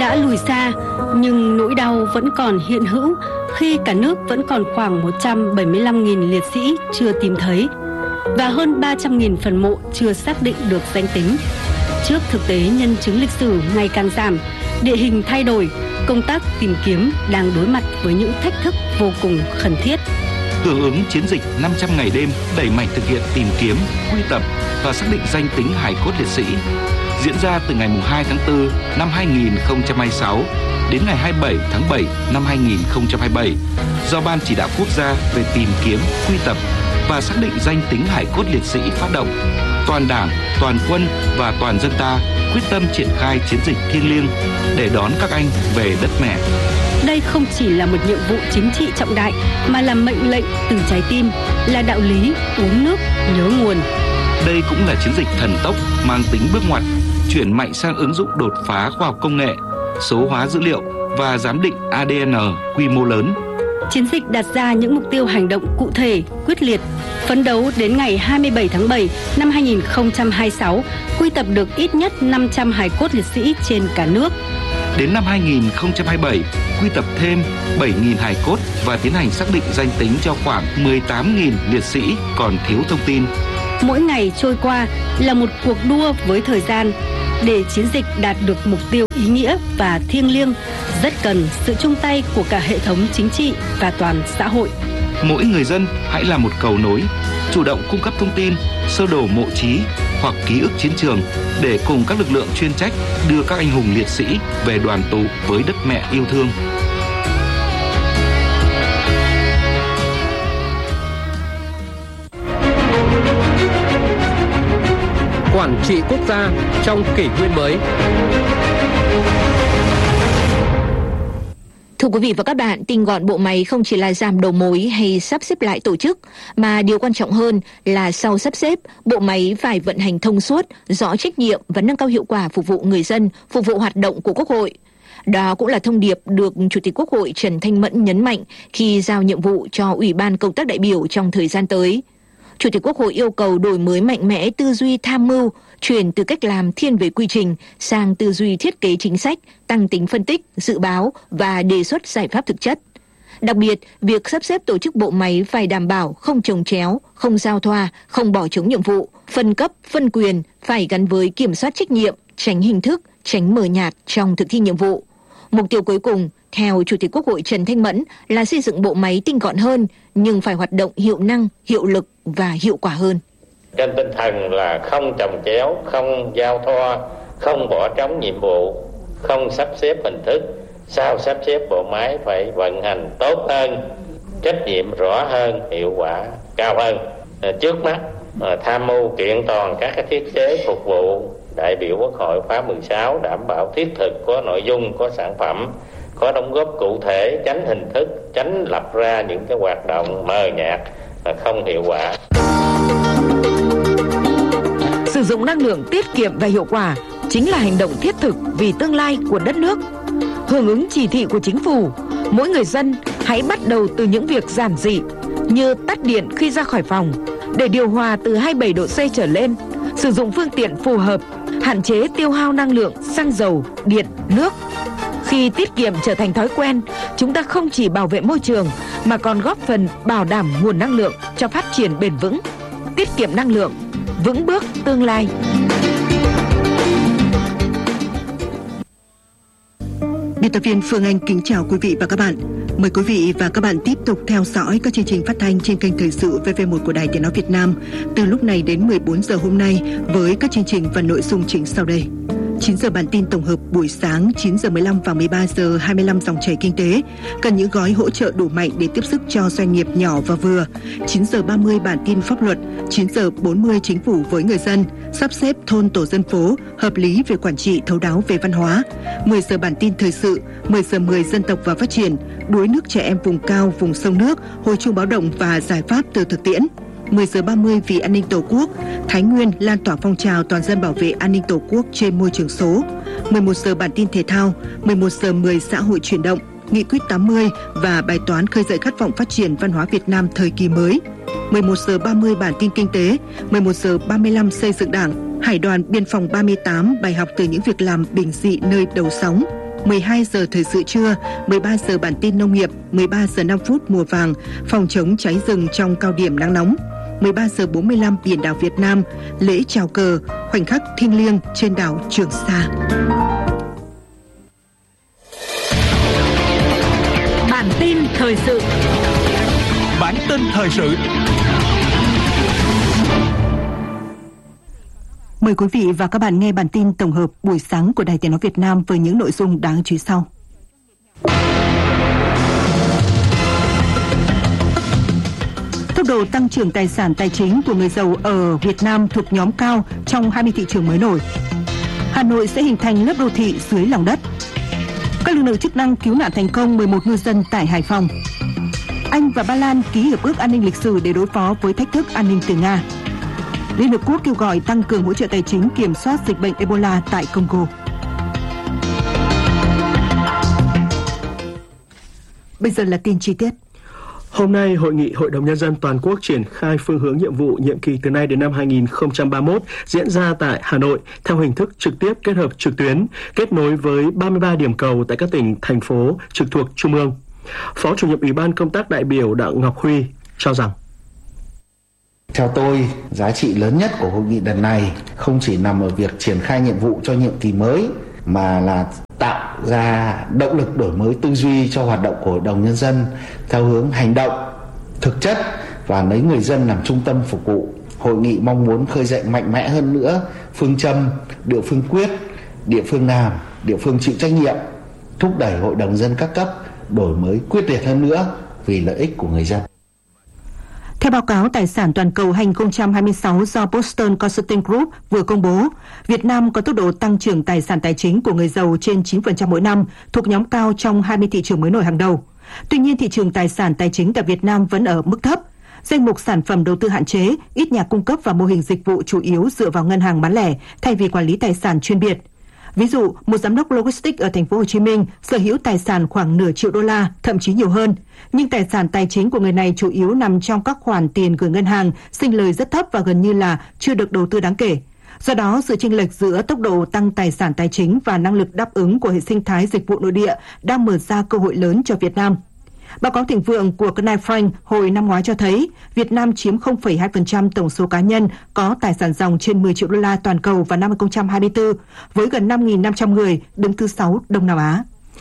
đã lùi xa, nhưng nỗi đau vẫn còn hiện hữu khi cả nước vẫn còn khoảng 175.000 liệt sĩ chưa tìm thấy và hơn 300.000 phần mộ chưa xác định được danh tính. Trước thực tế nhân chứng lịch sử ngày càng giảm, địa hình thay đổi, công tác tìm kiếm đang đối mặt với những thách thức vô cùng khẩn thiết. Hưởng ứng chiến dịch 500 ngày đêm đẩy mạnh thực hiện tìm kiếm, quy tập và xác định danh tính hài cốt liệt sĩ diễn ra từ ngày 2 tháng 4 năm 2026 đến ngày 27 tháng 7 năm 2027 do Ban Chỉ đạo Quốc gia về tìm kiếm, quy tập và xác định danh tính hài cốt liệt sĩ phát động. Toàn Đảng, toàn quân và toàn dân ta quyết tâm triển khai chiến dịch thiêng liêng để đón các anh về đất mẹ. Đây không chỉ là một nhiệm vụ chính trị trọng đại mà là mệnh lệnh từ trái tim, là đạo lý uống nước nhớ nguồn. Đây cũng là chiến dịch thần tốc mang tính bước ngoặt, chuyển mạnh sang ứng dụng đột phá khoa học công nghệ, số hóa dữ liệu và giám định ADN quy mô lớn. Chiến dịch đặt ra những mục tiêu hành động cụ thể, quyết liệt, phấn đấu đến ngày 27 tháng 7 năm 2026 quy tập được ít nhất 500 hài cốt liệt sĩ trên cả nước. Đến năm 2027, quy tập thêm 7.000 hài cốt và tiến hành xác định danh tính cho khoảng 18.000 liệt sĩ còn thiếu thông tin. Mỗi ngày trôi qua là một cuộc đua với thời gian. Để chiến dịch đạt được mục tiêu ý nghĩa và thiêng liêng, rất cần sự chung tay của cả hệ thống chính trị và toàn xã hội. Mỗi người dân hãy là một cầu nối, chủ động cung cấp thông tin, sơ đồ mộ chí hoặc ký ức chiến trường để cùng các lực lượng chuyên trách đưa các anh hùng liệt sĩ về đoàn tụ với đất mẹ yêu thương. Quản trị quốc gia trong kỷ nguyên mới. Thưa quý vị và các bạn, tinh gọn bộ máy không chỉ là giảm đầu mối hay sắp xếp lại tổ chức, mà điều quan trọng hơn là sau sắp xếp, bộ máy phải vận hành thông suốt, rõ trách nhiệm và nâng cao hiệu quả phục vụ người dân, phục vụ hoạt động của Quốc hội. Đó cũng là thông điệp được Chủ tịch Quốc hội Trần Thanh Mẫn nhấn mạnh khi giao nhiệm vụ cho Ủy ban Công tác đại biểu trong thời gian tới. Chủ tịch Quốc hội yêu cầu đổi mới mạnh mẽ tư duy tham mưu, chuyển từ cách làm thiên về quy trình sang tư duy thiết kế chính sách, tăng tính phân tích, dự báo và đề xuất giải pháp thực chất. Đặc biệt, việc sắp xếp tổ chức bộ máy phải đảm bảo không chồng chéo, không giao thoa, không bỏ trống nhiệm vụ, phân cấp, phân quyền phải gắn với kiểm soát trách nhiệm, tránh hình thức, tránh mờ nhạt trong thực thi nhiệm vụ. Mục tiêu cuối cùng, theo Chủ tịch Quốc hội Trần Thanh Mẫn là xây dựng bộ máy tinh gọn hơn, nhưng phải hoạt động hiệu năng, hiệu lực và hiệu quả hơn. Trên tinh thần là không chồng chéo, không giao thoa, không bỏ trống nhiệm vụ, không sắp xếp hình thức. Sau sắp xếp bộ máy phải vận hành tốt hơn, trách nhiệm rõ hơn, hiệu quả cao hơn. Trước mắt tham mưu kiện toàn các thiết chế phục vụ đại biểu Quốc hội khóa 16 đảm bảo thiết thực, có nội dung, có sản phẩm, có đóng góp cụ thể, tránh hình thức, tránh lập ra những cái hoạt động mờ nhạt và không hiệu quả. Sử dụng năng lượng tiết kiệm và hiệu quả chính là hành động thiết thực vì tương lai của đất nước. Hưởng ứng chỉ thị của chính phủ, mỗi người dân hãy bắt đầu từ những việc giản dị như tắt điện khi ra khỏi phòng, để điều hòa từ 27 độ C trở lên, sử dụng phương tiện phù hợp, hạn chế tiêu hao năng lượng, xăng dầu, điện, nước. Khi tiết kiệm trở thành thói quen, chúng ta không chỉ bảo vệ môi trường mà còn góp phần bảo đảm nguồn năng lượng cho phát triển bền vững. Tiết kiệm năng lượng, vững bước tương lai. Biên tập viên Phương Anh kính chào quý vị và các bạn. Mời quý vị và các bạn tiếp tục theo dõi các chương trình phát thanh trên kênh Thời sự VV1 của Đài Tiếng nói Việt Nam từ lúc này đến 14 giờ hôm nay với các chương trình và nội dung chính sau đây. 9 giờ bản tin tổng hợp buổi sáng, 9 giờ 15 và 13 giờ 25 dòng chảy kinh tế. Cần những gói hỗ trợ đủ mạnh để tiếp sức cho doanh nghiệp nhỏ và vừa. 9 giờ 30 bản tin pháp luật, 9 giờ 40 chính phủ với người dân. Sắp xếp thôn tổ dân phố, hợp lý về quản trị, thấu đáo về văn hóa. 10 giờ bản tin thời sự, 10 giờ 10 dân tộc và phát triển. Đuối nước trẻ em vùng cao, vùng sông nước, hồi chuông báo động và giải pháp từ thực tiễn. 10 giờ 30 vì an ninh Tổ quốc, Thái Nguyên lan tỏa phong trào toàn dân bảo vệ an ninh Tổ quốc trên môi trường số. 11 giờ bản tin thể thao, 11 giờ 10 xã hội chuyển động, Nghị quyết 80 và bài toán khơi dậy khát vọng phát triển văn hóa Việt Nam thời kỳ mới. 11 giờ 30 bản tin kinh tế, 11 giờ 35 xây dựng Đảng, Hải đoàn Biên phòng 38 bài học từ những việc làm bình dị nơi đầu sóng. 12 giờ thời sự trưa, 13 giờ bản tin nông nghiệp, 13 giờ 5 phút mùa vàng, phòng chống cháy rừng trong cao điểm nắng nóng. 13 giờ 45 biển đảo Việt Nam, lễ chào cờ, khoảnh khắc thiêng liêng trên đảo Trường Sa. Bản tin thời sự. Bản tin thời sự. Mời quý vị và các bạn nghe bản tin tổng hợp buổi sáng của Đài Tiếng nói Việt Nam với những nội dung đáng chú ý sau. Tốc độ tăng trưởng tài sản tài chính của người giàu ở Việt Nam thuộc nhóm cao trong 20 thị trường mới nổi. Hà Nội sẽ hình thành lớp đô thị dưới lòng đất. Các lực lượng chức năng cứu nạn thành công 11 ngư dân tại Hải Phòng. Anh và Ba Lan ký hiệp ước an ninh lịch sử để đối phó với thách thức an ninh từ Nga. Liên Hợp Quốc kêu gọi tăng cường hỗ trợ tài chính kiểm soát dịch bệnh Ebola tại Congo. Bây giờ là tin chi tiết. Hôm nay, Hội nghị Hội đồng Nhân dân Toàn quốc triển khai phương hướng nhiệm vụ nhiệm kỳ từ nay đến năm 2031 diễn ra tại Hà Nội theo hình thức trực tiếp kết hợp trực tuyến, kết nối với 33 điểm cầu tại các tỉnh, thành phố trực thuộc Trung ương. Phó Chủ nhiệm Ủy ban Công tác đại biểu Đặng Ngọc Huy cho rằng: Theo tôi, giá trị lớn nhất của hội nghị lần này không chỉ nằm ở việc triển khai nhiệm vụ cho nhiệm kỳ mới, mà là tạo ra động lực đổi mới tư duy cho hoạt động của Hội đồng Nhân dân theo hướng hành động, thực chất và lấy người dân làm trung tâm phục vụ. Hội nghị mong muốn khơi dậy mạnh mẽ hơn nữa phương châm địa phương quyết, địa phương làm, địa phương chịu trách nhiệm, thúc đẩy Hội đồng Dân các cấp đổi mới quyết liệt hơn nữa vì lợi ích của người dân. Theo báo cáo Tài sản toàn cầu 2026 do Boston Consulting Group vừa công bố, Việt Nam có tốc độ tăng trưởng tài sản tài chính của người giàu trên 9% mỗi năm, thuộc nhóm cao trong 20 thị trường mới nổi hàng đầu. Tuy nhiên, thị trường tài sản tài chính tại Việt Nam vẫn ở mức thấp. Danh mục sản phẩm đầu tư hạn chế, ít nhà cung cấp và mô hình dịch vụ chủ yếu dựa vào ngân hàng bán lẻ thay vì quản lý tài sản chuyên biệt. Ví dụ, một giám đốc logistics ở thành phố Hồ Chí Minh sở hữu tài sản khoảng nửa triệu đô la, thậm chí nhiều hơn. Nhưng tài sản tài chính của người này chủ yếu nằm trong các khoản tiền gửi ngân hàng, sinh lời rất thấp và gần như là chưa được đầu tư đáng kể. Do đó, sự chênh lệch giữa tốc độ tăng tài sản tài chính và năng lực đáp ứng của hệ sinh thái dịch vụ nội địa đang mở ra cơ hội lớn cho Việt Nam. Báo cáo thịnh vượng của Knight Frank hồi năm ngoái cho thấy Việt Nam chiếm 0,2% tổng số cá nhân có tài sản ròng trên 10 triệu đô la toàn cầu vào năm 2024, với gần 5.500 người, đứng thứ 6 Đông Nam Á.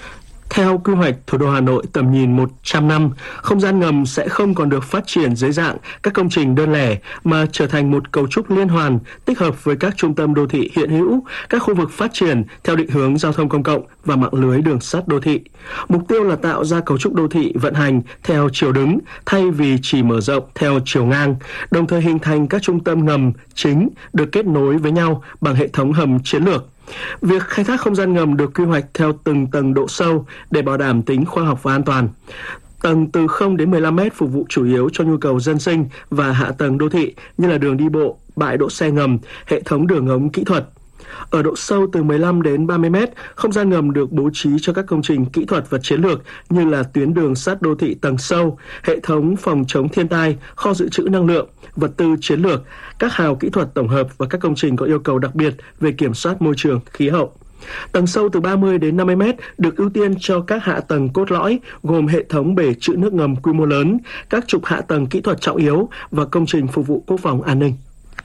Theo quy hoạch thủ đô Hà Nội tầm nhìn 100 năm, không gian ngầm sẽ không còn được phát triển dưới dạng các công trình đơn lẻ mà trở thành một cấu trúc liên hoàn tích hợp với các trung tâm đô thị hiện hữu, các khu vực phát triển theo định hướng giao thông công cộng và mạng lưới đường sắt đô thị. Mục tiêu là tạo ra cấu trúc đô thị vận hành theo chiều đứng thay vì chỉ mở rộng theo chiều ngang, đồng thời hình thành các trung tâm ngầm chính được kết nối với nhau bằng hệ thống hầm chiến lược. Việc khai thác không gian ngầm được quy hoạch theo từng tầng độ sâu để bảo đảm tính khoa học và an toàn. Tầng từ 0 đến 15 mét phục vụ chủ yếu cho nhu cầu dân sinh và hạ tầng đô thị như là đường đi bộ, bãi đỗ xe ngầm, hệ thống đường ống kỹ thuật. Ở độ sâu từ 15 đến 30 mét, không gian ngầm được bố trí cho các công trình kỹ thuật và chiến lược như là tuyến đường sắt đô thị tầng sâu, hệ thống phòng chống thiên tai, kho dự trữ năng lượng, vật tư chiến lược, các hào kỹ thuật tổng hợp và các công trình có yêu cầu đặc biệt về kiểm soát môi trường, khí hậu. Tầng sâu từ 30 đến 50 mét được ưu tiên cho các hạ tầng cốt lõi gồm hệ thống bể trữ nước ngầm quy mô lớn, các trục hạ tầng kỹ thuật trọng yếu và công trình phục vụ quốc phòng an ninh.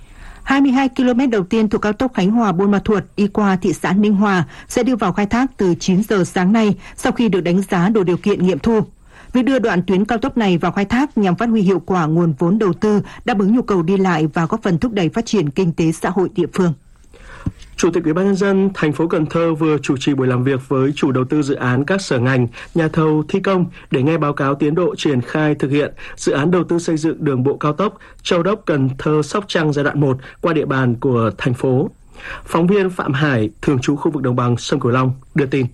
22 km đầu tiên thuộc cao tốc Khánh Hòa - Buôn Ma Thuột đi qua thị xã Ninh Hòa sẽ đưa vào khai thác từ 9 giờ sáng nay sau khi được đánh giá đủ điều kiện nghiệm thu. Việc đưa đoạn tuyến cao tốc này vào khai thác nhằm phát huy hiệu quả nguồn vốn đầu tư, đáp ứng nhu cầu đi lại và góp phần thúc đẩy phát triển kinh tế xã hội địa phương. Chủ tịch Ủy ban Nhân dân thành phố Cần Thơ vừa chủ trì buổi làm việc với chủ đầu tư dự án, các sở ngành, nhà thầu thi công để nghe báo cáo tiến độ triển khai thực hiện dự án đầu tư xây dựng đường bộ cao tốc Châu Đốc - Cần Thơ - Sóc Trăng giai đoạn 1 qua địa bàn của thành phố. Phóng viên Phạm Hải, thường trú khu vực đồng bằng sông Cửu Long đưa tin.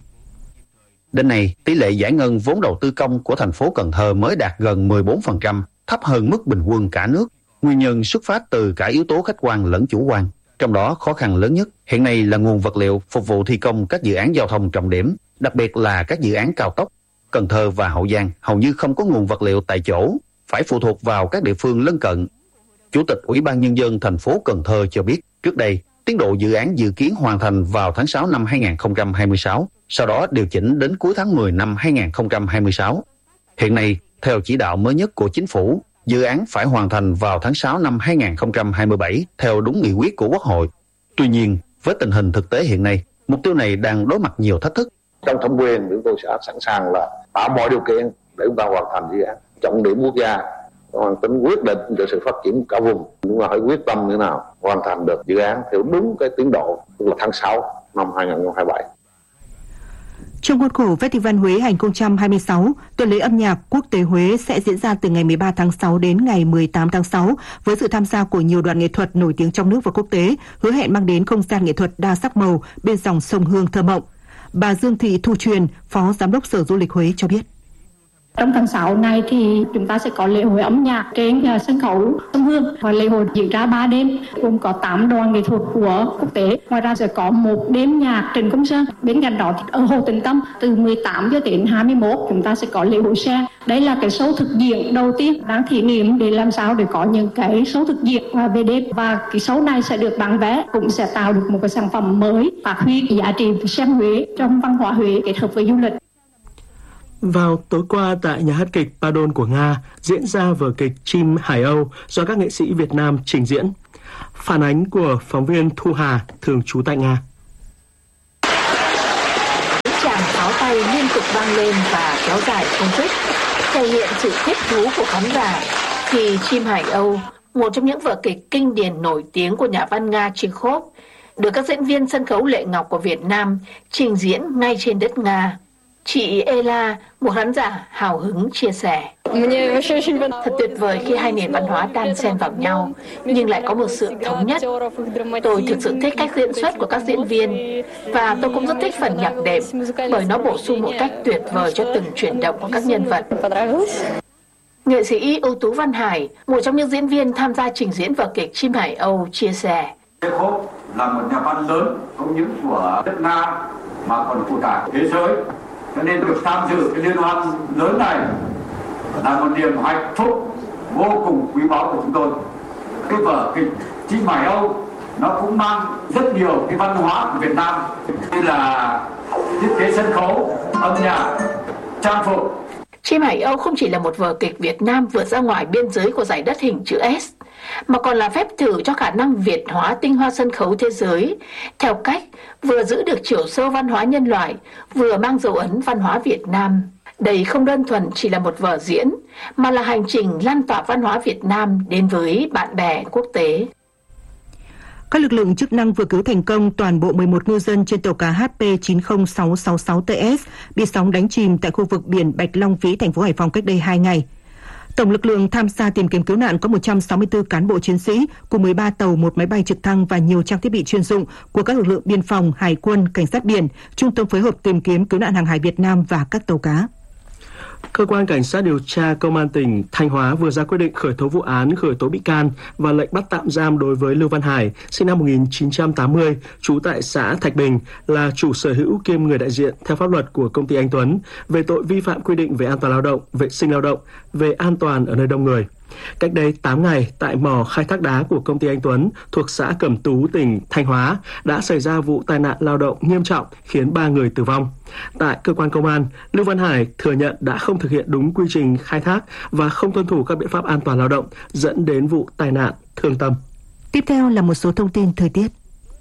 Đến nay, tỷ lệ giải ngân vốn đầu tư công của thành phố Cần Thơ mới đạt gần 14%, thấp hơn mức bình quân cả nước. Nguyên nhân xuất phát từ cả yếu tố khách quan lẫn chủ quan. Trong đó, khó khăn lớn nhất hiện nay là nguồn vật liệu phục vụ thi công các dự án giao thông trọng điểm, đặc biệt là các dự án cao tốc. Cần Thơ và Hậu Giang hầu như không có nguồn vật liệu tại chỗ, phải phụ thuộc vào các địa phương lân cận. Chủ tịch Ủy ban Nhân dân thành phố Cần Thơ cho biết, trước đây, Tiến độ dự án dự kiến hoàn thành vào tháng 6 năm 2026, sau đó điều chỉnh đến cuối tháng 10 năm 2026. Hiện nay, theo chỉ đạo mới nhất của Chính phủ, dự án phải hoàn thành vào tháng 6 năm 2027 theo đúng nghị quyết của Quốc hội. Tuy nhiên, với tình hình thực tế hiện nay, mục tiêu này đang đối mặt nhiều thách thức. Trong thẩm quyền, chúng tôi sẽ sẵn sàng là tạo mọi điều kiện để chúng ta hoàn thành dự án. Trọng điểm quốc gia, hoàn tính quyết định cho sự phát triển cả vùng. Chúng ta phải quyết tâm như thế nào hoàn thành được dự án theo đúng cái tiến độ, tức là tháng 6 năm 2027. Trong khuôn khổ Festival Huế 2026, tuần lễ âm nhạc quốc tế Huế sẽ diễn ra từ ngày 13 tháng 6 đến ngày 18 tháng 6 với sự tham gia của nhiều đoàn nghệ thuật nổi tiếng trong nước và quốc tế, hứa hẹn mang đến không gian nghệ thuật đa sắc màu bên dòng sông Hương thơ mộng. Bà Dương Thị Thu Truyền, Phó Giám đốc Sở Du lịch Huế cho biết. Trong tháng 6 này thì chúng ta sẽ có lễ hội âm nhạc trên sân khấu sông Hương và lễ hội diễn ra 3 đêm gồm có 8 đoàn nghệ thuật của quốc tế. Ngoài ra sẽ có một đêm nhạc Trịnh Công Sơn. Bên cạnh đó thì ở Hồ Tĩnh Tâm từ 18 cho đến 21 chúng ta sẽ có lễ hội sen. Đây là cái show thực diễn đầu tiên đang thí nghiệm để làm sao để có những cái show thực diễn về đêm, và cái show này sẽ được bán vé, cũng sẽ tạo được một cái sản phẩm mới phát huy giá trị sen Huế trong văn hóa Huế kết hợp với du lịch. Vào tối qua tại nhà hát kịch Padon của Nga diễn ra vở kịch Chim Hải Âu do các nghệ sĩ Việt Nam trình diễn. Phản ánh của phóng viên Thu Hà, thường trú tại Nga. Tràng pháo tay liên tục vang lên và kéo dài không dứt, thể hiện sự thích thú của khán giả khi Chim Hải Âu, một trong những vở kịch kinh điển nổi tiếng của nhà văn Nga Chekhov, được các diễn viên sân khấu Lệ Ngọc của Việt Nam trình diễn ngay trên đất Nga. Chị Ela, một khán giả hào hứng chia sẻ. Thật tuyệt vời khi hai nền văn hóa đan xen vào nhau, nhưng lại có một sự thống nhất. Tôi thực sự thích cách diễn xuất của các diễn viên, và tôi cũng rất thích phần nhạc đệm, bởi nó bổ sung một cách tuyệt vời cho từng chuyển động của các nhân vật. Nghệ sĩ ưu tú Văn Hải, một trong những diễn viên tham gia trình diễn vở kịch Chim Hải Âu, chia sẻ. Chekhov là một nhà văn lớn, không những của đất Nga mà còn của cả thế giới. Cho nên được tham dự cái liên hoan lớn này là một niềm hạnh phúc vô cùng quý báu của chúng tôi. Cái vở kịch Chim Hải Âu nó cũng mang rất nhiều cái văn hóa của Việt Nam, như là thiết kế sân khấu, âm nhạc, trang phục. Chim Hải Âu không chỉ là một vở kịch Việt Nam vượt ra ngoài biên giới của dải đất hình chữ S, mà còn là phép thử cho khả năng Việt hóa tinh hoa sân khấu thế giới, theo cách vừa giữ được chiều sâu văn hóa nhân loại, vừa mang dấu ấn văn hóa Việt Nam. Đây không đơn thuần chỉ là một vở diễn, mà là hành trình lan tỏa văn hóa Việt Nam đến với bạn bè quốc tế. Các lực lượng chức năng vừa cứu thành công toàn bộ 11 ngư dân trên tàu cá HP 90666TS bị sóng đánh chìm tại khu vực biển Bạch Long Vĩ, thành phố Hải Phòng cách đây 2 ngày. Tổng lực lượng tham gia tìm kiếm cứu nạn có 164 cán bộ chiến sĩ cùng 13 tàu, một máy bay trực thăng và nhiều trang thiết bị chuyên dụng của các lực lượng biên phòng, hải quân, cảnh sát biển, Trung tâm phối hợp tìm kiếm cứu nạn hàng hải Việt Nam và các tàu cá. Cơ quan Cảnh sát điều tra Công an tỉnh Thanh Hóa vừa ra quyết định khởi tố vụ án, khởi tố bị can và lệnh bắt tạm giam đối với Lưu Văn Hải, sinh năm 1980, trú tại xã Thạch Bình, là chủ sở hữu kiêm người đại diện theo pháp luật của công ty Anh Tuấn về tội vi phạm quy định về an toàn lao động, vệ sinh lao động, về an toàn ở nơi đông người. Cách đây 8 ngày, tại mỏ khai thác đá của công ty Anh Tuấn thuộc xã Cẩm Tú, tỉnh Thanh Hóa đã xảy ra vụ tai nạn lao động nghiêm trọng khiến 3 người tử vong. Tại cơ quan công an, Lưu Văn Hải thừa nhận đã không thực hiện đúng quy trình khai thác và không tuân thủ các biện pháp an toàn lao động, dẫn đến vụ tai nạn thương tâm. Tiếp theo là một số thông tin thời tiết.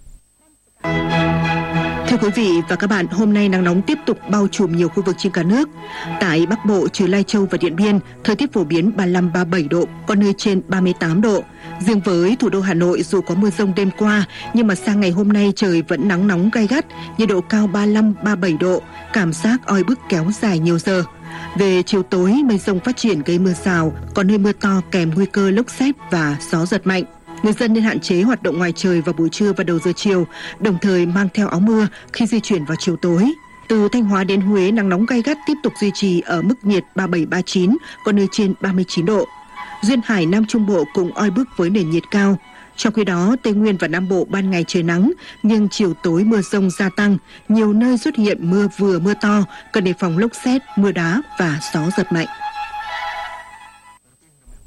Thưa quý vị và các bạn, hôm nay nắng nóng tiếp tục bao trùm nhiều khu vực trên cả nước. Tại Bắc Bộ, trừ Lai Châu và Điện Biên, thời tiết phổ biến 35-37 độ, có nơi trên 38 độ. Riêng với thủ đô Hà Nội, dù có mưa rông đêm qua, nhưng mà sang ngày hôm nay trời vẫn nắng nóng gay gắt, nhiệt độ cao 35-37 độ, cảm giác oi bức kéo dài nhiều giờ. Về chiều tối, mây rông phát triển gây mưa rào, có nơi mưa to kèm nguy cơ lốc sét và gió giật mạnh. Người dân nên hạn chế hoạt động ngoài trời vào buổi trưa và đầu giờ chiều, đồng thời mang theo áo mưa khi di chuyển vào chiều tối. Từ Thanh Hóa đến Huế, nắng nóng gay gắt tiếp tục duy trì ở mức nhiệt 37-39, có nơi trên 39 độ. Duyên Hải, Nam Trung Bộ cũng oi bức với nền nhiệt cao. Trong khi đó, Tây Nguyên và Nam Bộ ban ngày trời nắng, nhưng chiều tối mưa rông gia tăng, nhiều nơi xuất hiện mưa vừa mưa to, cần đề phòng lốc sét, mưa đá và gió giật mạnh.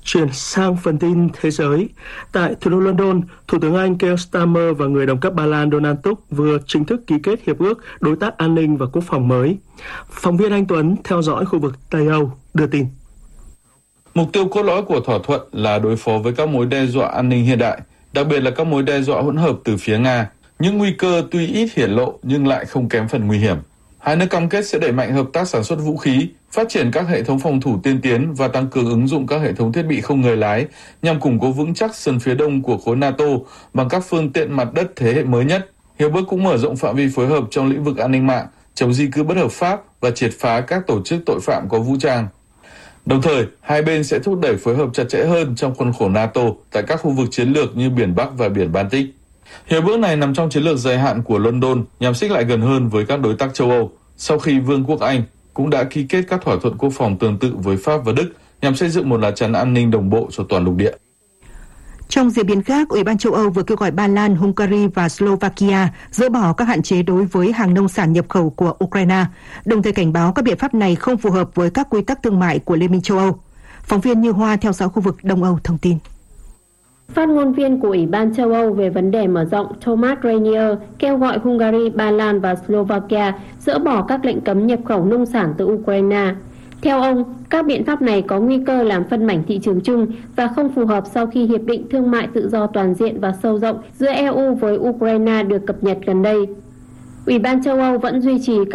Chuyển sang phần tin thế giới, tại thủ đô London, Thủ tướng Anh Keir Starmer và người đồng cấp Ba Lan Donald Tusk vừa chính thức ký kết hiệp ước đối tác an ninh và quốc phòng mới. Phóng viên Anh Tuấn theo dõi khu vực Tây Âu đưa tin. Mục tiêu cốt lõi của thỏa thuận là đối phó với các mối đe dọa an ninh hiện đại, đặc biệt là các mối đe dọa hỗn hợp từ phía Nga. Những nguy cơ tuy ít hiển lộ nhưng lại không kém phần nguy hiểm. Hai nước cam kết sẽ đẩy mạnh hợp tác sản xuất vũ khí, phát triển các hệ thống phòng thủ tiên tiến và tăng cường ứng dụng các hệ thống thiết bị không người lái nhằm củng cố vững chắc sườn phía đông của khối NATO bằng các phương tiện mặt đất thế hệ mới nhất. Hiệp ước cũng mở rộng phạm vi phối hợp trong lĩnh vực an ninh mạng, chống di cư bất hợp pháp và triệt phá các tổ chức tội phạm có vũ trang. Đồng thời, hai bên sẽ thúc đẩy phối hợp chặt chẽ hơn trong khuôn khổ NATO tại các khu vực chiến lược như Biển Bắc và Biển Baltic. Hiệp ước này nằm trong chiến lược dài hạn của London nhằm xích lại gần hơn với các đối tác châu Âu, sau khi Vương quốc Anh cũng đã ký kết các thỏa thuận quốc phòng tương tự với Pháp và Đức nhằm xây dựng một lá chắn an ninh đồng bộ cho toàn lục địa. Trong diễn biến khác, Ủy ban châu Âu vừa kêu gọi Ba Lan, Hungary và Slovakia dỡ bỏ các hạn chế đối với hàng nông sản nhập khẩu của Ukraine, đồng thời cảnh báo các biện pháp này không phù hợp với các quy tắc thương mại của Liên minh châu Âu. Phóng viên Như Hoa theo dõi khu vực Đông Âu thông tin. Phát ngôn viên của Ủy ban châu Âu về vấn đề mở rộng Thomas Reynier kêu gọi Hungary, Ba Lan và Slovakia dỡ bỏ các lệnh cấm nhập khẩu nông sản từ Ukraine. Theo ông, các biện pháp này có nguy cơ làm phân mảnh thị trường chung và không phù hợp sau khi Hiệp định Thương mại Tự do Toàn diện và Sâu rộng giữa EU với Ukraine được cập nhật gần đây. Ủy ban châu Âu vẫn duy trì